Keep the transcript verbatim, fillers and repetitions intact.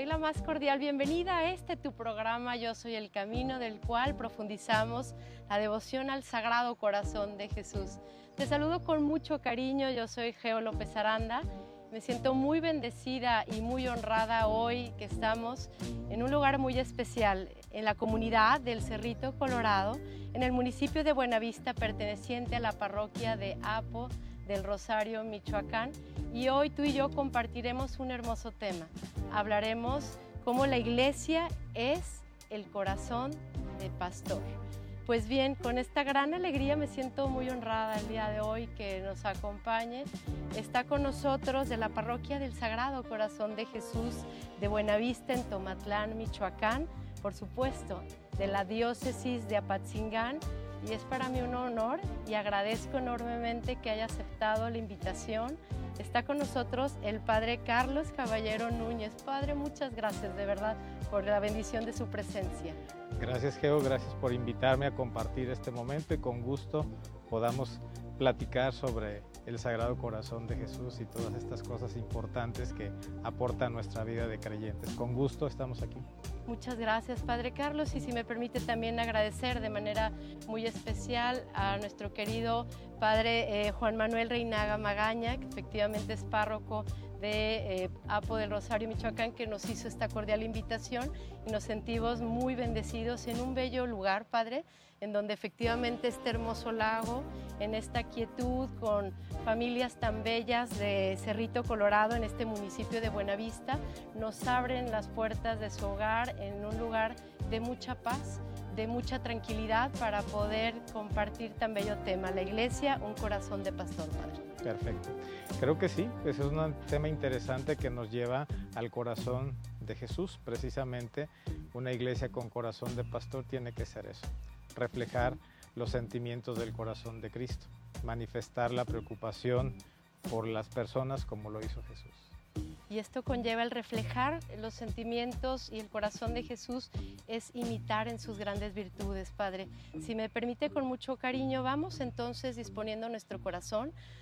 doy la más cordial bienvenida a este tu programa Yo Soy el Camino, del cual profundizamos la devoción al Sagrado Corazón de Jesús. Te saludo con mucho cariño, yo soy Geo López Aranda. Me siento muy bendecida y muy honrada hoy que estamos en un lugar muy especial, en la comunidad del Cerrito Colorado, en el municipio de Buenavista, perteneciente a la parroquia de Apo del Rosario, Michoacán. Y hoy tú y yo compartiremos un hermoso tema. Hablaremos cómo la iglesia es el corazón del pastor. Pues bien, con esta gran alegría me siento muy honrada el día de hoy que nos acompañe. Está con nosotros de la parroquia del Sagrado Corazón de Jesús de Buenavista en Tomatlán, Michoacán, por supuesto, de la diócesis de Apatzingán. Y es para mí un honor y agradezco enormemente que haya aceptado la invitación. Está con nosotros el Padre Carlos Caballero Núñez. Padre, muchas gracias de verdad por la bendición de su presencia. Gracias, Geo, gracias por invitarme a compartir este momento y con gusto podamos platicar sobre el Sagrado Corazón de Jesús y todas estas cosas importantes que aporta a nuestra vida de creyentes. Con gusto estamos aquí. Muchas gracias, Padre Carlos, y si me permite también agradecer de manera muy especial a nuestro querido Padre eh, Juan Manuel Reinaga Magaña, que efectivamente es párroco de eh, Apo del Rosario, Michoacán, que nos hizo esta cordial invitación y nos sentimos muy bendecidos en un bello lugar, Padre, en donde efectivamente este hermoso lago, en esta quietud, con familias tan bellas de Cerrito Colorado, en este municipio de Buenavista, nos abren las puertas de su hogar en un lugar de mucha paz, de mucha tranquilidad para poder compartir tan bello tema, la iglesia, un corazón de pastor, Padre. Perfecto. Creo que sí, pues es un tema interesante que nos lleva al corazón de Jesús. Precisamente una iglesia con corazón de pastor tiene que ser eso, reflejar los sentimientos del corazón de Cristo, manifestar la preocupación por las personas como lo hizo Jesús. Y esto conlleva el reflejar los sentimientos y el corazón de Jesús, es imitar en sus grandes virtudes, Padre. Si me permite, con mucho cariño, vamos entonces disponiendo nuestro corazón